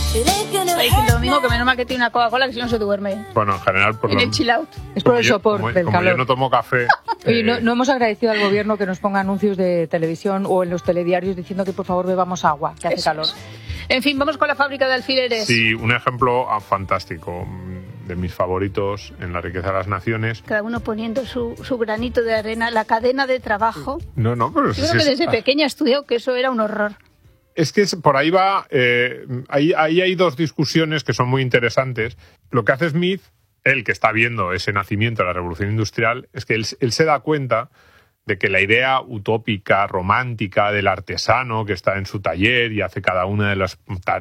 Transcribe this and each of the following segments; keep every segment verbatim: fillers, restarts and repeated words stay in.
Ay, que el domingo, que menos mal que tiene una Coca-Cola, que si no se duerme. Bueno, en general... Por en lo... el chill out. Es por el sopor como, del como calor. yo no tomo café... Oye, eh... no, no hemos agradecido al gobierno que nos ponga anuncios de televisión o en los telediarios diciendo que por favor bebamos agua, que hace Eso calor. Es. En fin, vamos con la fábrica de alfileres. Sí, un ejemplo fantástico, de mis favoritos en La riqueza de las naciones. Cada uno poniendo su, su granito de arena, la cadena de trabajo. No, no, pero... Yo creo que desde pequeña estudió que eso era un horror. Es que por ahí va, eh, ahí, ahí hay dos discusiones que son muy interesantes. Lo que hace Smith, él que está viendo ese nacimiento de la revolución industrial, es que él, él se da cuenta de que la idea utópica, romántica del artesano que está en su taller y hace cada una de las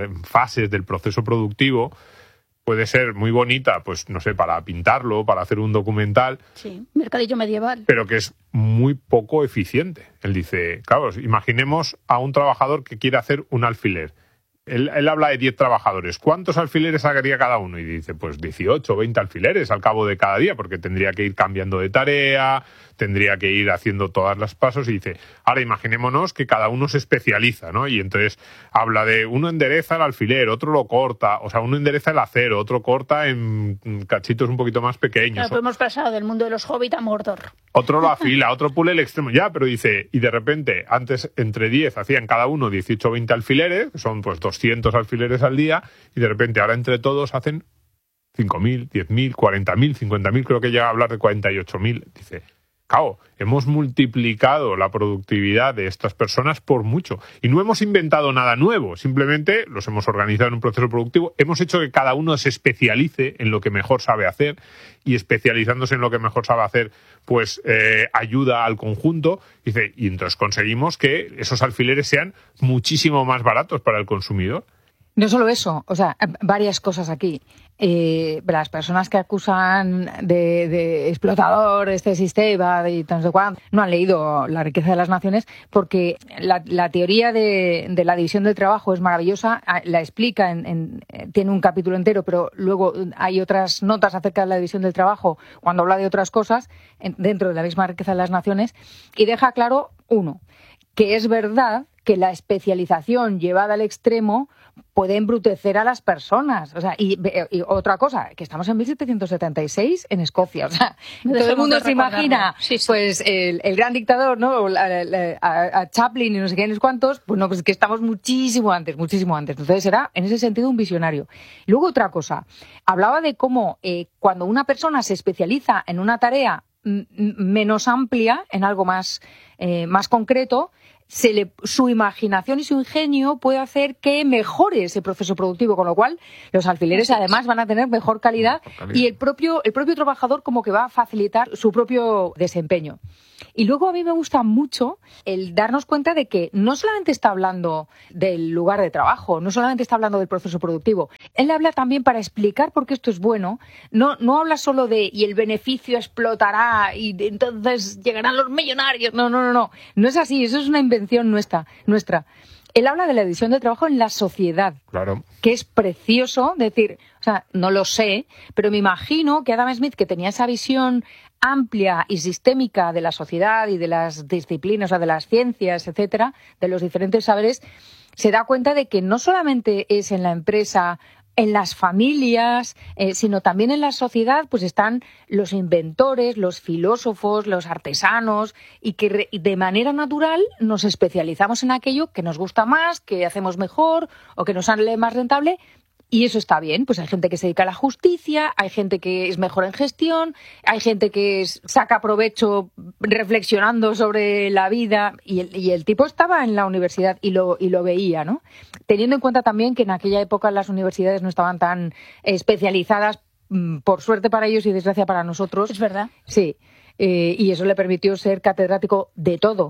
fases del proceso productivo puede ser muy bonita, pues no sé, para pintarlo, para hacer un documental. Sí, mercadillo medieval. Pero que es muy poco eficiente. Él dice, claro, imaginemos a un trabajador que quiere hacer un alfiler. Él, él habla de diez trabajadores. ¿Cuántos alfileres haría cada uno? Y dice, pues dieciocho o veinte alfileres al cabo de cada día, porque tendría que ir cambiando de tarea, tendría que ir haciendo todas las pasos. Y dice, ahora imaginémonos que cada uno se especializa, ¿no? Y entonces habla de uno endereza el alfiler, otro lo corta, o sea, uno endereza el acero, otro corta en cachitos un poquito más pequeños. Claro, pues hemos pasado del mundo de los hobbits a Mordor. Otro lo afila, otro pule el extremo. Ya, pero dice, y de repente, antes entre diez hacían cada uno dieciocho o veinte alfileres, que son pues doscientos alfileres al día, y de repente ahora entre todos hacen cinco mil, diez mil, cuarenta mil, cincuenta mil, creo que llega a hablar de cuarenta y ocho mil. Dice, claro, hemos multiplicado la productividad de estas personas por mucho. Y no hemos inventado nada nuevo, simplemente los hemos organizado en un proceso productivo, hemos hecho que cada uno se especialice en lo que mejor sabe hacer, y especializándose en lo que mejor sabe hacer, pues eh, ayuda al conjunto. Dice, y entonces conseguimos que esos alfileres sean muchísimo más baratos para el consumidor. No solo eso, o sea, varias cosas aquí. Eh, las personas que acusan de, de explotador este sistema y no sé cuánto, no han leído La riqueza de las naciones, porque la, la teoría de, de la división del trabajo es maravillosa, la explica, en, en, tiene un capítulo entero, pero luego hay otras notas acerca de la división del trabajo cuando habla de otras cosas en, dentro de la misma riqueza de las naciones, y deja claro, uno, que es verdad que la especialización llevada al extremo puede embrutecer a las personas. O sea, y, y otra cosa, que estamos en mil setecientos setenta y seis en Escocia. O sea, no todo el mundo se imagina, sí, sí. pues, el, el gran dictador, ¿no? La, la, a, a Chaplin y no sé quiénes cuántos, pues no, pues que estamos muchísimo antes, muchísimo antes. Entonces era, en ese sentido, un visionario. Luego otra cosa, hablaba de cómo eh, cuando una persona se especializa en una tarea m- menos amplia, en algo más, eh, más concreto, Se le, su imaginación y su ingenio puede hacer que mejore ese proceso productivo, con lo cual los alfileres además van a tener mejor calidad, mejor calidad. y el propio, el propio trabajador como que va a facilitar su propio desempeño. Y luego a mí me gusta mucho el darnos cuenta de que no solamente está hablando del lugar de trabajo, no solamente está hablando del proceso productivo, él habla también para explicar por qué esto es bueno, no, no habla solo de y el beneficio explotará y de, entonces llegarán los millonarios, no, no, no, no, no es así, eso es una invención nuestra, nuestra. Él habla de la división del trabajo en la sociedad, claro, que es precioso decir, o sea, no lo sé, pero me imagino que Adam Smith, que tenía esa visión amplia y sistémica de la sociedad y de las disciplinas, o sea, de las ciencias, etcétera, de los diferentes saberes, se da cuenta de que no solamente es en la empresa, en las familias, eh, sino también en la sociedad, pues están los inventores, los filósofos, los artesanos, y que re, de manera natural nos especializamos en aquello que nos gusta más, que hacemos mejor o que nos sale más rentable. Y eso está bien, pues hay gente que se dedica a la justicia, hay gente que es mejor en gestión, hay gente que es, saca provecho reflexionando sobre la vida, y el, y el tipo estaba en la universidad y lo, y lo veía, ¿no? Teniendo en cuenta también que en aquella época las universidades no estaban tan especializadas, por suerte para ellos y desgracia para nosotros. Es verdad. Sí. Eh, y eso le permitió ser catedrático de todo,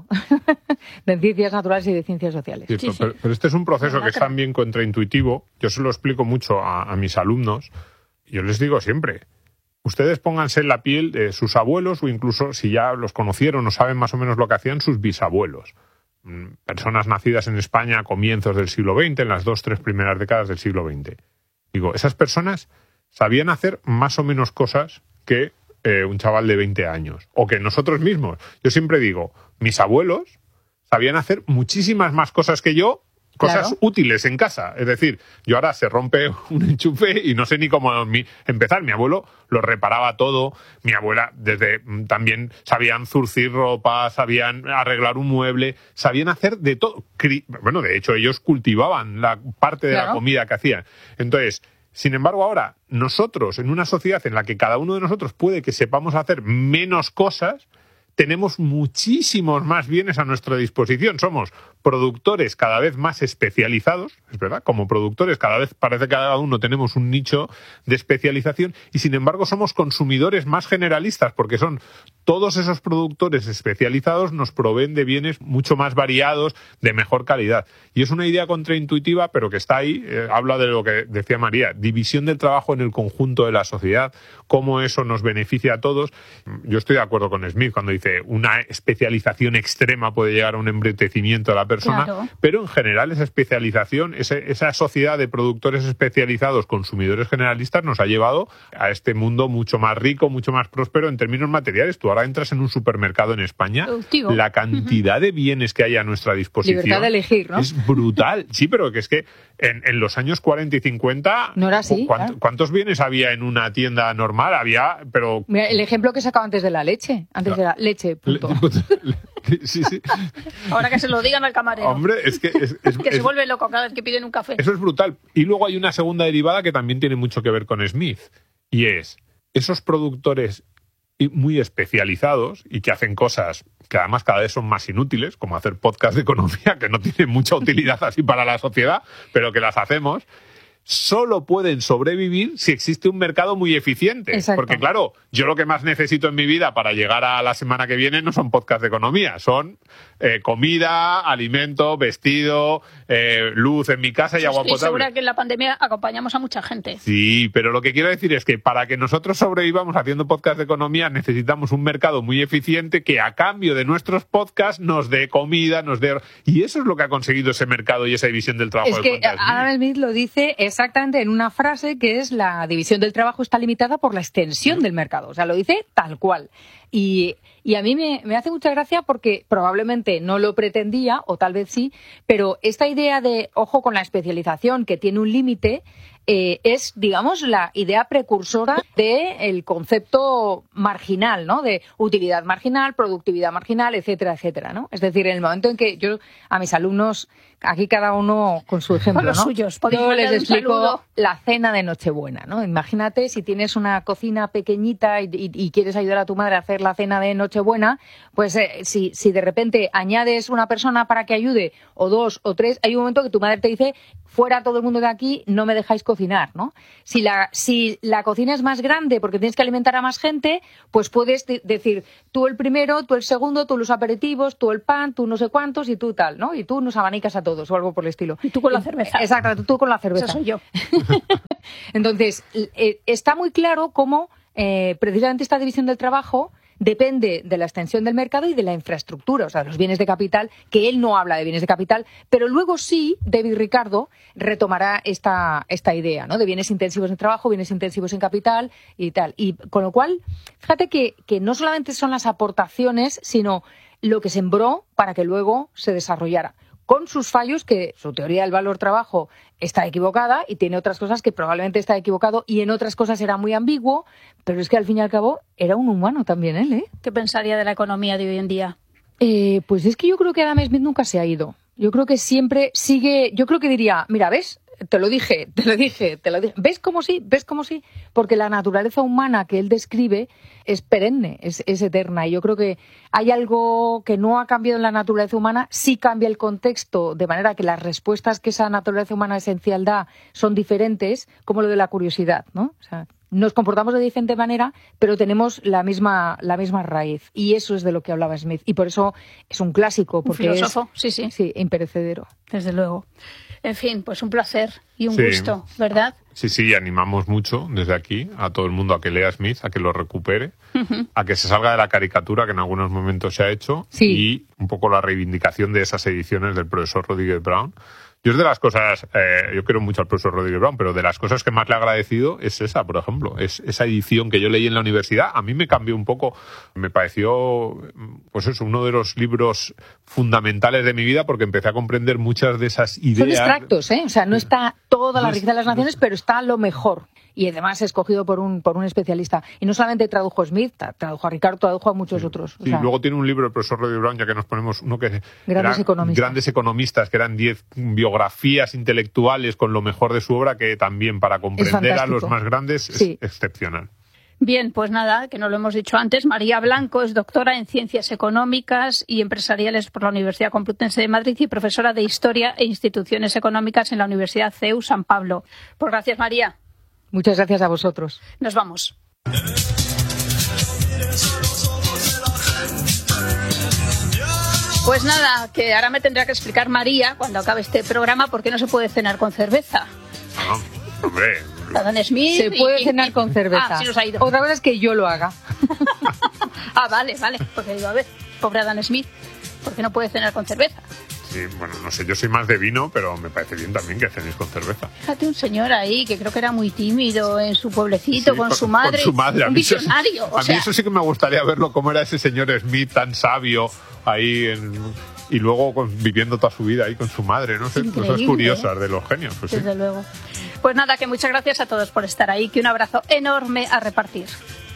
de ciencias naturales y de ciencias sociales. Sí, sí, pero, sí. pero este es un proceso que es también contraintuitivo. Yo se lo explico mucho a, a mis alumnos. Yo les digo siempre, ustedes pónganse en la piel de sus abuelos, o incluso si ya los conocieron o saben más o menos lo que hacían sus bisabuelos. Personas nacidas en España a comienzos del siglo veinte, en las dos, tres primeras décadas del siglo veinte. Digo, esas personas sabían hacer más o menos cosas que Eh, un chaval de veinte años, o que nosotros mismos. Yo siempre digo, mis abuelos sabían hacer muchísimas más cosas que yo cosas Claro. útiles en casa. Es decir, yo ahora se rompe un enchufe y no sé ni cómo mi- empezar. Mi abuelo lo reparaba todo. Mi abuela desde mm, también sabían zurcir ropa, sabían arreglar un mueble, sabían hacer de todo. Cri- Bueno, de hecho, ellos cultivaban la parte de Claro. la comida que hacían. Entonces, sin embargo, ahora, nosotros, en una sociedad en la que cada uno de nosotros puede que sepamos hacer menos cosas, tenemos muchísimos más bienes a nuestra disposición. Somos productores cada vez más especializados, es verdad, como productores cada vez parece que cada uno tenemos un nicho de especialización y sin embargo somos consumidores más generalistas porque son todos esos productores especializados nos proveen de bienes mucho más variados, de mejor calidad. Y es una idea contraintuitiva, pero que está ahí, eh, habla de lo que decía María, división del trabajo en el conjunto de la sociedad, cómo eso nos beneficia a todos. Yo estoy de acuerdo con Smith cuando dice una especialización extrema puede llegar a un embrutecimiento de la persona, Claro. pero en general esa especialización, ese, esa sociedad de productores especializados, consumidores generalistas, nos ha llevado a este mundo mucho más rico, mucho más próspero en términos materiales. Tú ahora entras en un supermercado en España, Productivo. la cantidad de bienes que hay a nuestra disposición Libertad de elegir, ¿no? es brutal. Sí, pero que es que en, en los años cuarenta y cincuenta, No era así, ¿cuánto- claro. ¿cuántos bienes había en una tienda normal? Había, pero... Mira, el ejemplo que he sacado antes de la leche. Antes de la leche, punto. Sí, sí. Ahora que se lo digan al camarero. Hombre, es que... Es, es- que se es- vuelve loco cada vez que piden un café. Eso es brutal. Y luego hay una segunda derivada que también tiene mucho que ver con Smith. Y es esos productores y muy especializados y que hacen cosas que además cada vez son más inútiles, como hacer podcast de economía, que no tienen mucha utilidad así para la sociedad, pero que las hacemos, solo pueden sobrevivir si existe un mercado muy eficiente. Exacto. Porque claro, yo lo que más necesito en mi vida para llegar a la semana que viene no son podcasts de economía, son eh, comida, alimento, vestido, eh, luz en mi casa y agua Estoy potable. segura que en la pandemia acompañamos a mucha gente. Sí, pero lo que quiero decir es que para que nosotros sobrevivamos haciendo podcast de economía necesitamos un mercado muy eficiente que a cambio de nuestros podcasts nos dé comida, nos dé... Y eso es lo que ha conseguido ese mercado y esa división del trabajo. Es de que cuentas Adam mías. Smith lo dice exactamente en una frase que es la división del trabajo está limitada por la extensión del mercado. O sea, lo dice tal cual. Y, y a mí me, me hace mucha gracia porque probablemente no lo pretendía, o tal vez sí, pero esta idea de ojo con la especialización que tiene un límite eh, es, digamos, la idea precursora del concepto marginal, ¿no? De utilidad marginal, productividad marginal, etcétera, etcétera, ¿no? Es decir, en el momento en que yo a mis alumnos, aquí cada uno con su ejemplo, Con los ¿no? suyos. Podéis Yo les mandar un explico saludo. la cena de Nochebuena, ¿no? Imagínate si tienes una cocina pequeñita y, y- y quieres ayudar a tu madre a hacer la cena de Nochebuena, pues eh, si, si de repente añades una persona para que ayude, o dos, o tres, hay un momento que tu madre te dice, fuera todo el mundo de aquí, no me dejáis cocinar, ¿no? Si la, si la cocina es más grande porque tienes que alimentar a más gente, pues puedes de- decir, tú el primero, tú el segundo, tú los aperitivos, tú el pan, tú no sé cuántos y tú tal, ¿no? Y tú nos abanicas a todos o algo por el estilo. Y tú con la cerveza. Exacto, tú con la cerveza. Esa soy yo. Entonces, eh, está muy claro cómo eh, precisamente esta división del trabajo depende de la extensión del mercado y de la infraestructura, o sea, de los bienes de capital, que él no habla de bienes de capital, pero luego sí, David Ricardo retomará esta, esta idea, ¿no? De bienes intensivos en trabajo, bienes intensivos en capital y tal. Y con lo cual, fíjate que, que no solamente son las aportaciones, sino lo que sembró para que luego se desarrollara. Con sus fallos, que su teoría del valor trabajo está equivocada y tiene otras cosas que probablemente está equivocado y en otras cosas era muy ambiguo, pero es que al fin y al cabo era un humano también él, ¿eh? ¿Qué pensaría de la economía de hoy en día? Eh, pues es que yo creo que Adam Smith nunca se ha ido. Yo creo que siempre sigue, yo creo que diría, mira, ¿ves? Te lo dije, te lo dije, te lo dije. ¿Ves cómo sí? ¿Ves cómo sí? Porque la naturaleza humana que él describe es perenne, es, es eterna. Y yo creo que hay algo que no ha cambiado en la naturaleza humana, sí cambia el contexto, de manera que las respuestas que esa naturaleza humana esencial da son diferentes, como lo de la curiosidad, ¿no? O sea, nos comportamos de diferente manera, pero tenemos la misma, la misma raíz. Y eso es de lo que hablaba Smith. Y por eso es un clásico, Un porque filósofo, es sí, sí, sí, imperecedero. desde luego. En fin, pues un placer y un Sí. gusto, ¿verdad? Sí, sí, animamos mucho desde aquí a todo el mundo a que lea Smith, a que lo recupere, a que se salga de la caricatura que en algunos momentos se ha hecho Sí. y un poco la reivindicación de esas ediciones del profesor Rodríguez Brown. Yo es de las cosas, eh, yo quiero mucho al profesor Rodríguez Brown, pero de las cosas que más le he agradecido es esa, por ejemplo, es esa edición que yo leí en la universidad. A mí me cambió un poco, me pareció, pues eso, uno de los libros fundamentales de mi vida, porque empecé a comprender muchas de esas ideas. Son extractos, ¿eh? O sea, no está toda la riqueza de las naciones, pero está lo mejor. Y además escogido por un por un especialista. Y no solamente tradujo a Smith, tradujo a Ricardo, tradujo a muchos sí. otros. O sí, sea, luego tiene un libro el profesor Rodríguez Brown, ya que nos ponemos uno que grandes economistas. Grandes economistas, que eran diez biografías intelectuales con lo mejor de su obra, que también para comprender a los más grandes sí. es excepcional. Bien, pues nada, que no lo hemos dicho antes, María Blanco es doctora en Ciencias Económicas y Empresariales por la Universidad Complutense de Madrid y profesora de Historia e Instituciones Económicas en la Universidad C E U San Pablo. Pues gracias, María. Muchas gracias a vosotros. Nos vamos. Pues nada, que ahora me tendrá que explicar María, cuando acabe este programa, por qué no se puede cenar con cerveza. No, hombre... Adam Smith se puede y, cenar y, con cerveza. Ah, sí nos ha ido. Otra cosa es que yo lo haga. Ah, vale, vale. Porque digo, a ver, pobre Adam Smith, ¿por qué no puede cenar con cerveza? Sí, bueno, no sé, yo soy más de vino, pero me parece bien también que cenéis con cerveza. Fíjate, un señor ahí que creo que era muy tímido en su pueblecito, sí, con, con su madre. Con su madre. Un visionario. Eso, a sea... mí eso sí que me gustaría verlo, cómo era ese señor Smith tan sabio ahí en... y luego con, viviendo toda su vida ahí con su madre, no sé, cosas curiosas, ¿eh? De los genios. Pues desde sí. luego. Pues nada, que muchas gracias a todos por estar ahí, que un abrazo enorme a repartir.